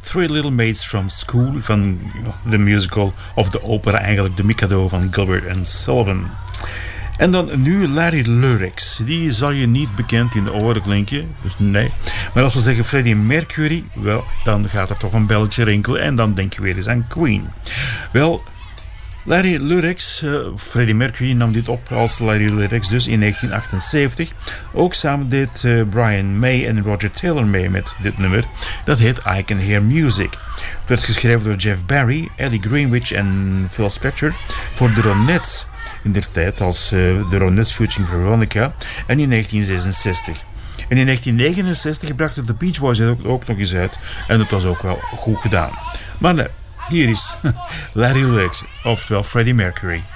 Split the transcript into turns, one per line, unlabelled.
Three Little Maids from School van de musical of de opera eigenlijk, The Mikado van Gilbert and Sullivan. En dan nu Larry Lyrics. Die zal je niet bekend in de oren klinken, dus nee. Maar als we zeggen Freddie Mercury, wel, dan gaat er toch een belletje rinkelen en dan denk je weer eens aan Queen. Wel, Larry Lyrics, Freddie Mercury nam dit op als Larry Lyrics dus in 1978. Ook samen deed Brian May en Roger Taylor mee met dit nummer. Dat heet I Can Hear Music. Het werd geschreven door Jeff Barry, Ellie Greenwich en Phil Spector voor de Ronettes. In der tijd als de Ronettes featuring Veronica en in 1966. En in 1969 brachten de Beach Boys het ook nog eens uit en dat was ook wel goed gedaan. Maar nee, hier is Larry Lyrics, oftewel Freddie Mercury.